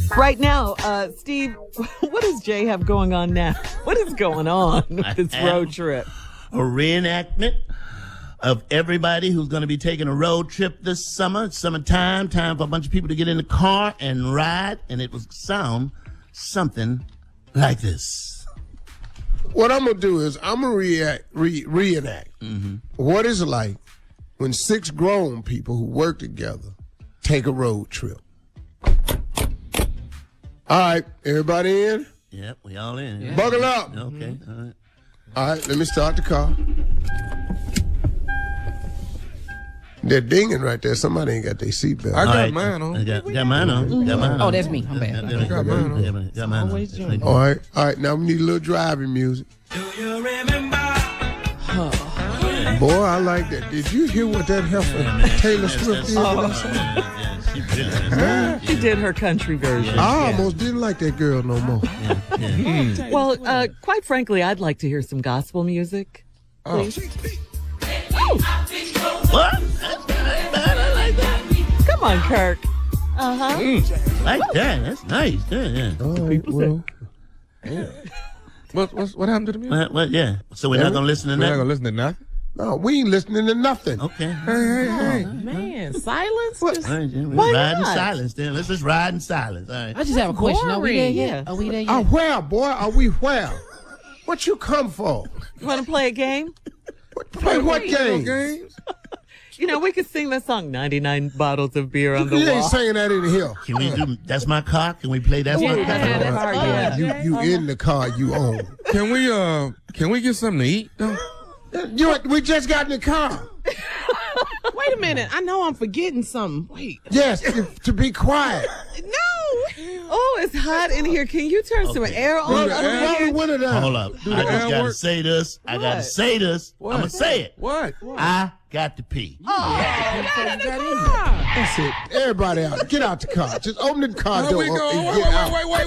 Right now, Steve, what does Jay have going on now? What is going on with this road trip? A reenactment of everybody who's going to be taking a road trip this summer. It's summertime, time for a bunch of people to get in the car and ride, and it will sound something like this. What I'm going to do is I'm going to reenact what it's like when 6 grown people who work together take a road trip. All right, everybody in? Yep, we all in. Yeah. Buckle up. Okay, all right. All right, let me start the car. They're dinging right there. Somebody ain't got their seatbelt. I got mine on. I got mine on. Got mine on. Oh, that's me. I'm bad. Got mine on. All right, now we need a little driving music. Do you remember? Boy, I like that. Did you hear what that heifer Taylor Swift did with that song? She did her country version. I almost didn't like that girl no more. Well, quite frankly, I'd like to hear some gospel music. Please. What? That's bad. I like that. Come on, Kirk. Like that. That's nice. Yeah. All right, well, What happened to the music? What? Yeah. So we're not going to listen to We're not that? gonna listen to nothing. no, we ain't listening to nothing. Okay. Hey. Man, silence? All right, yeah, we'll Why ride in not? silence then. Let's just ride in silence. All right. I just have a question. Are we there boring. yet? Are we there Oh, yet? where, boy? Are we where? What you come for? You want to play a game? Play what game? Games? You know, we could sing that song, 99 bottles of beer on the You ain't wall. singing that in here. Can we do That's My Car? Can we play That's My Car? that's our You in the car you own. Can we get something to eat though? We just got in the car. Wait a minute. I know I'm forgetting something. Wait. Yes, to be quiet. No. Oh, it's hot in here. Can you turn some air on? Roll over the here? window down. Hold up. I just air got to work? say this. I got to What? say this. I'm going to say it. What? I got to pee. That's it. Everybody out. Get out the car. Just open the car Where door we up going? and get out. Wait.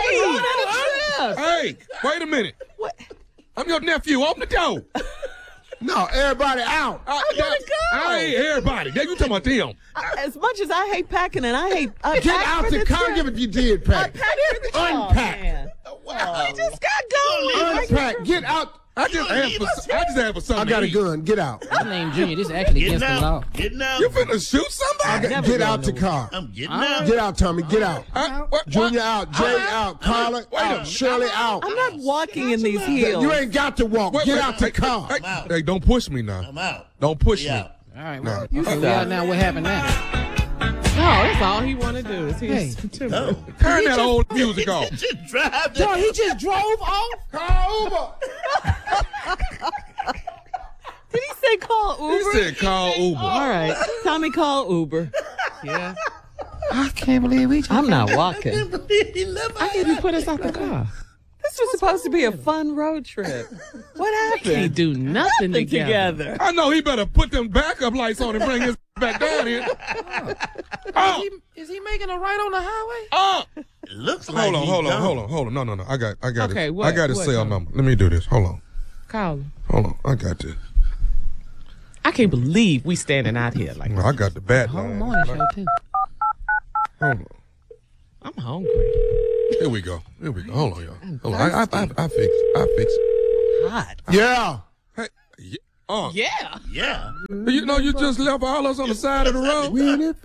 Hey, wait a minute. What? I'm your nephew. Open the door. No, everybody out. I gotta go. I ain't everybody. Then you talking about them. As much as I hate packing and I hate Get out the car. Give it you did pack. Unpack. We just got going. Unpack. Get out. I just asked for something. I got to a eat. gun. Get out. My name Junior. This is actually Getting against the law. out. Getting out. You finna shoot somebody? Get out the car. I'm getting out. Get out, Tommy. Get out. What? Junior out. Jay out. Carla out. Shirley out. I'm not walking in these heels. You ain't got to walk. Get out the car. Hey, don't push me now. I'm out. Don't push We me. out. All right, well, we out now. What happened now? No, that's all he want to do is Hey. No. Turn that old music off. Just drive Yo, that. he just drove off. Call Uber. Did he say call He Uber? said call Uber. All right. Tommy, call Uber. Yeah. I can't believe we just I'm not walking. I didn't put us out the car. This was supposed to be a fun road trip. What Can't happened? do nothing Together. I know he better put them backup lights on and bring his back down here. Oh, Is he making a right on the highway? oh. It looks like Hold on. No. I got Okay, it. what? I got his What? cell number. Let me do this. Hold on. Call him. I got this. I can't believe we standing out here like I got the bat Whole line. morning show, too. Hold on. I'm hungry. Here we go. Hold on, y'all. Hold on. I fix it. Hot. Yeah. Hey, Yeah. Yeah. you know you just left all us on the side of the road.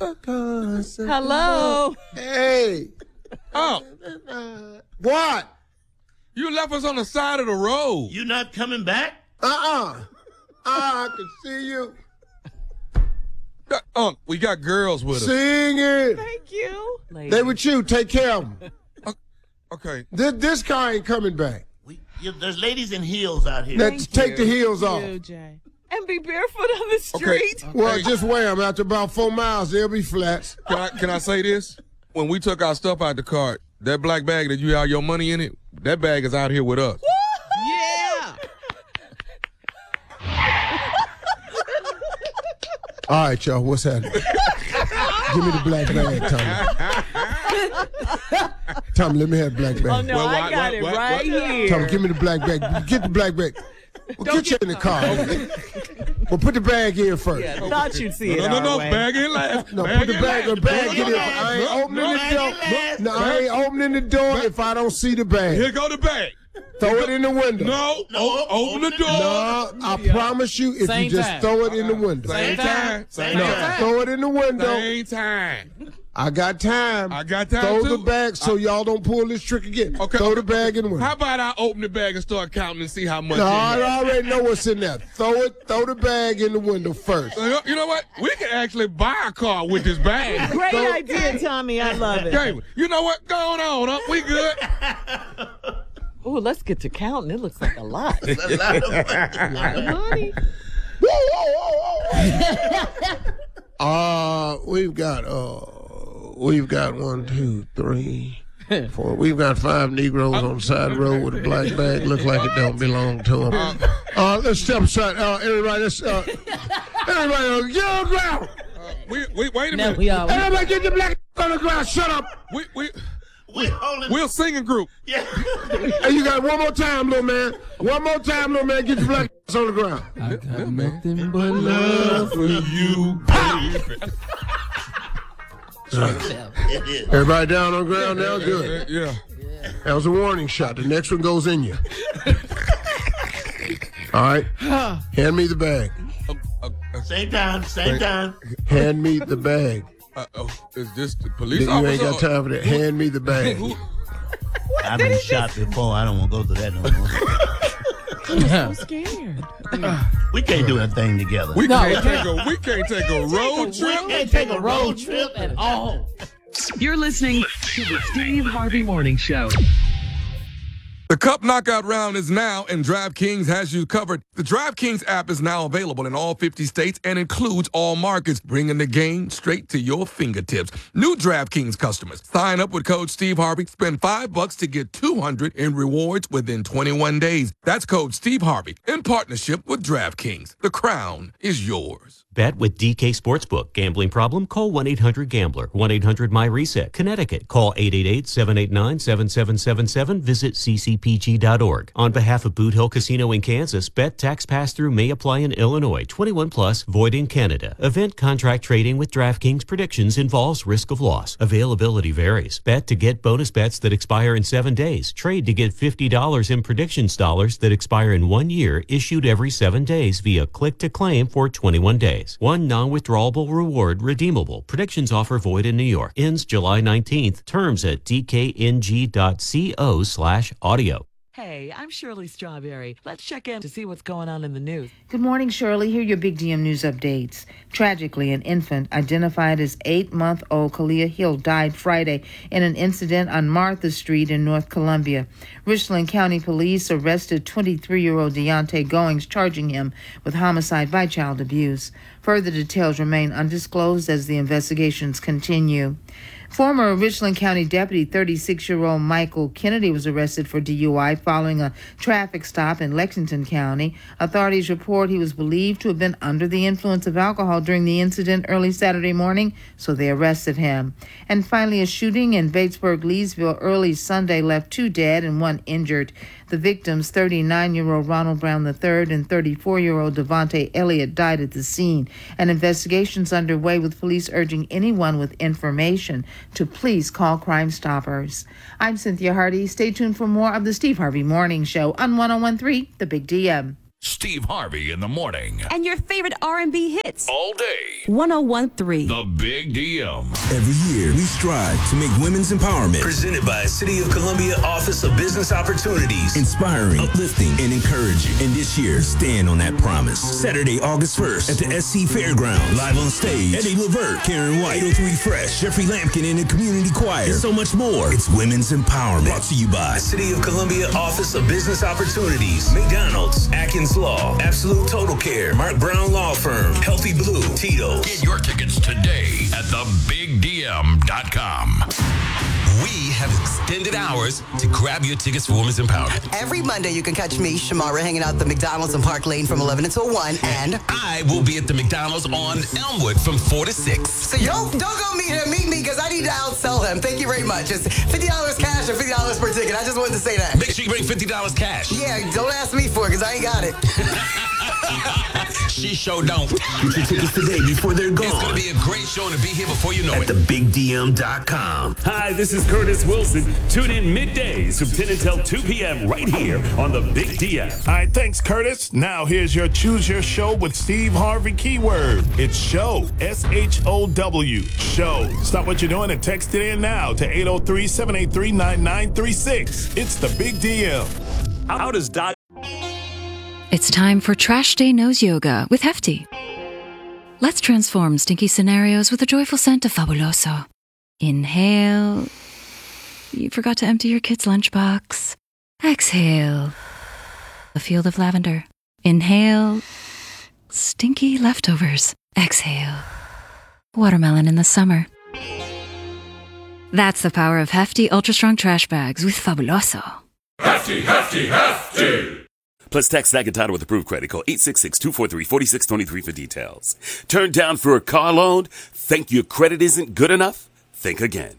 Hello. Hey. Oh, What? you left us on the side of the road. You not coming back? I can see you. We got girls with us. Sing it. Thank you. They with you. Take care of them. Okay. This car ain't coming back. There's ladies in heels out here. Let's take the heels off. You, Jay. And be barefoot on the street. Well, just wear them. After about 4 miles, they'll be flats. Can I say this? When we took our stuff out the car, that black bag that you had your money in it, that bag is out here with us. Yeah. All right, y'all. What's happening? Give me the black bag, Tommy. Tommy, let me have the black bag. Oh, no, Well, I got it what- right here. Tommy, give me the black bag. Get the black bag. Well, get you in the car. Well, put the bag in first. Yeah, thought you'd see it. No, way. bag in last. No, put the bag in in. I ain't opening the door. No, I ain't opening the door if I don't see the bag. Here go the bag. Throw it in the window. No, open the door. No, I promise you, if you just throw it in the window. Same time. Throw it in the window. Same time. I got time. too. Throw the bag so y'all don't pull this trick again. Okay. Throw the bag in the window. How about I open the bag and start counting and see how much? No, in I there? already know what's in there. Throw the bag in the window first. You know what? We can actually buy a car with this bag. Great idea, Tommy. I love it. Okay, you know what? Going on, huh? We good. Oh, let's get to counting. It looks like a lot. It's a lot of money. We've got 1, 2, 3, 4. We've got 5 Negroes on the side of the road with a black bag. Look like it don't belong to them. Let's step aside. Everybody, everybody, get on the ground. Wait a minute. Everybody, get the black on the ground. Shut up. We're a singing group. Yeah. Hey, you got one more time, little man. One more time, little man. Get your black on the ground. I got nothing but love for you. It is. Everybody down on the ground now? Good. Yeah. That was a warning shot. The next one goes in you. All right. Hand me the bag. Same time. Hand me the bag. Is this the police You officer? ain't got time for that. Hand me the bag. I've been shot before. I don't want to go through that no more. I'm so scared. We can't do a thing together. We can't take a road trip. We can't take a road trip at all. You're listening to the Steve Harvey Morning Show. The Cup Knockout round is now, and DraftKings has you covered. The DraftKings app is now available in all 50 states and includes all markets, bringing the game straight to your fingertips. New DraftKings customers, sign up with code Steve Harvey, spend $5 to get $200 in rewards within 21 days. That's code Steve Harvey in partnership with DraftKings. The crown is yours. Bet with DK Sportsbook. Gambling problem? Call 1-800-GAMBLER. 1-800-MY-RESET. Connecticut. Call 888-789-7777. Visit ccpg.org. On behalf of Boot Hill Casino in Kansas, bet tax pass-through may apply in Illinois. 21 plus, void in Canada. Event contract trading with DraftKings predictions involves risk of loss. Availability varies. Bet to get bonus bets that expire in 7 days. Trade to get $50 in predictions dollars that expire in 1 year, issued every 7 days via click-to-claim for 21 days. One non-withdrawable reward redeemable. Predictions offer void in New York. Ends July 19th. Terms at dkng.co/audio. Hey, I'm Shirley Strawberry. Let's check in to see what's going on in the news. Good morning, Shirley. Here are your Big DM news updates. Tragically, an infant identified as 8-month-old Kalia Hill died Friday in an incident on Martha Street in North Columbia. Richland County Police arrested 23-year-old Deontay Goings, charging him with homicide by child abuse. Further details remain undisclosed as the investigations continue. Former Richland County Deputy 36-year-old Michael Kennedy was arrested for DUI following a traffic stop in Lexington County. Authorities report he was believed to have been under the influence of alcohol during the incident early Saturday morning, so they arrested him. And finally, a shooting in Batesburg-Leesville early Sunday left 2 dead and 1 injured. The victims, 39-year-old Ronald Brown III and 34-year-old Devontae Elliott, died at the scene. An investigation's underway with police urging anyone with information to please call Crime Stoppers. I'm Cynthia Hardy. Stay tuned for more of the Steve Harvey Morning Show on 101.3 The Big DM. Steve Harvey in the morning. And your favorite R&B hits. All day. 101.3 The Big DM. Every year, we strive to make women's empowerment presented by City of Columbia Office of Business Opportunities inspiring, uplifting, and encouraging. And this year, stand on that promise. Saturday, August 1st at the SC Fairgrounds. Live on stage, Eddie Levert, Karen White, 803 Fresh, Jeffrey Lampkin, and the community choir. And so much more. It's women's empowerment. Brought to you by City of Columbia Office of Business Opportunities, McDonald's, Atkins Law, Absolute Total Care, Mark Brown Law Firm, Healthy Blue, Tito's. Get your tickets today at thebigdm.com. We have extended hours to grab your tickets for Women's Empowerment. Every Monday, you can catch me, Shamara, hanging out at the McDonald's in Park Lane from 11 until 1, and I will be at the McDonald's on Elmwood from 4 to 6. So don't go meet me because I need to outsell him. Thank you very much. It's $50 cash or $50 per ticket. I just wanted to say that. Make sure you bring $50 cash. Yeah, don't ask me for it because I ain't got it. She sure don't. Get your tickets today before they're gone. It's going to be a great show and to be here before you know at thebigdm.com. Hi, this is Curtis Wilson. Tune in middays from 10 until 2 p.m. right here on the Big DM. All right, thanks, Curtis. Now here's your Choose Your Show with Steve Harvey keyword. It's show, S-H-O-W, show. Stop what you're doing and text it in now to 803-783-9936. It's the Big DM. How does Doc... It's time for Trash Day Nose Yoga with Hefty. Let's transform stinky scenarios with a joyful scent of Fabuloso. Inhale. You forgot to empty your kid's lunchbox. Exhale. A field of lavender. Inhale. Stinky leftovers. Exhale. Watermelon in the summer. That's the power of Hefty Ultra Strong Trash Bags with Fabuloso. Hefty, hefty, hefty. Plus text tag and title with approved credit. Call 866-243-4623 for details. Turned down for a car loan? Think your credit isn't good enough? Think again.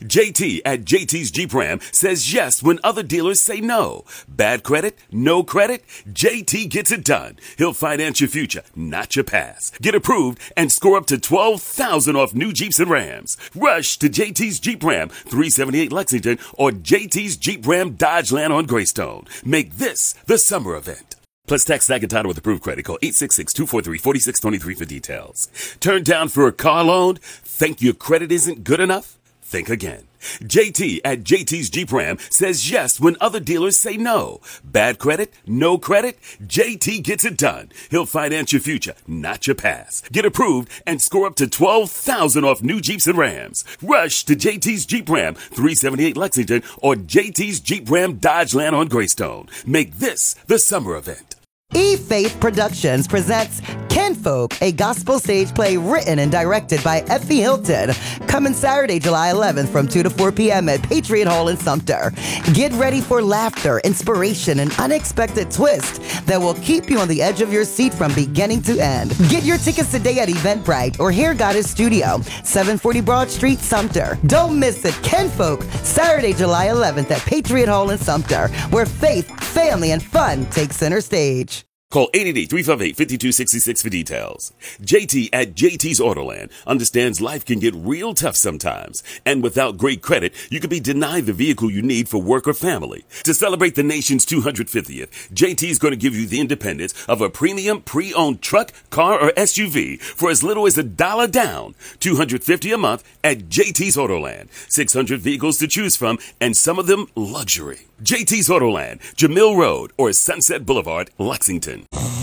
JT at JT's Jeep Ram says yes when other dealers say no. Bad credit? No credit? JT gets it done. He'll finance your future, not your past. Get approved and score up to $12,000 off new Jeeps and Rams. Rush to JT's Jeep Ram, 378 Lexington, or JT's Jeep Ram Dodgeland on Greystone. Make this the summer event. Plus text tag and title with approved credit. Call 866-243-4623 for details. Turned down for a car loan? Think your credit isn't good enough? Think again. JT at JT's Jeep Ram says yes when other dealers say no. Bad credit? No credit? JT gets it done. He'll finance your future, not your past. Get approved and score up to $12,000 off new Jeeps and Rams. Rush to JT's Jeep Ram, 378 Lexington, or JT's Jeep Ram Dodgeland on Greystone. Make this the summer event. E-Faith Productions presents Kinfolk, a gospel stage play written and directed by Effie Hilton. Coming Saturday, July 11th from 2 to 4 p.m. at Patriot Hall in Sumter. Get ready for laughter, inspiration, and unexpected twist that will keep you on the edge of your seat from beginning to end. Get your tickets today at Eventbrite or Hear Goddess Studio, 740 Broad Street, Sumter. Don't miss it. Kinfolk, Saturday, July 11th at Patriot Hall in Sumter, where faith, family, and fun take center stage. Call 888-358-5266 for details. JT at JT's Autoland understands life can get real tough sometimes. And without great credit, you could be denied the vehicle you need for work or family. To celebrate the nation's 250th, JT's going to give you the independence of a premium pre-owned truck, car, or SUV for as little as $1 down. $250 a month at JT's Autoland. 600 vehicles to choose from, and some of them luxury. JT's Autoland, Jamil Road, or Sunset Boulevard, Lexington.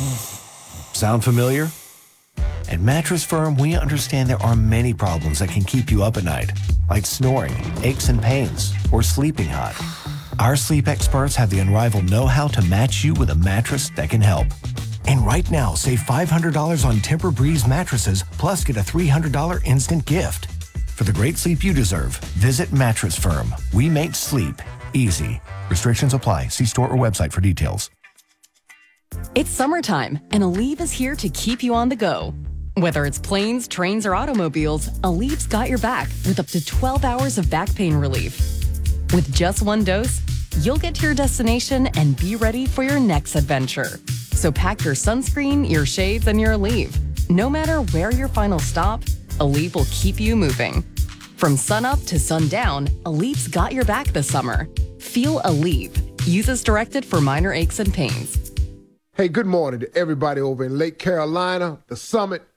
Sound familiar? At Mattress Firm, we understand there are many problems that can keep you up at night, like snoring, aches and pains, or sleeping hot. Our sleep experts have the unrivaled know-how to match you with a mattress that can help. And right now, save $500 on Tempur-Breeze mattresses, plus get a $300 instant gift. For the great sleep you deserve, visit Mattress Firm. We make sleep easy. Restrictions apply. See store or website for details. It's summertime, and Aleve is here to keep you on the go. Whether it's planes, trains, or automobiles, Aleve's got your back with up to 12 hours of back pain relief. With just one dose, you'll get to your destination and be ready for your next adventure. So pack your sunscreen, your shades, and your Aleve. No matter where your final stop, Aleve will keep you moving. From sunup to sundown, Aleve's got your back this summer. Feel Aleve. Use as directed for minor aches and pains. Hey, good morning to everybody over in Lake Carolina, the Summit,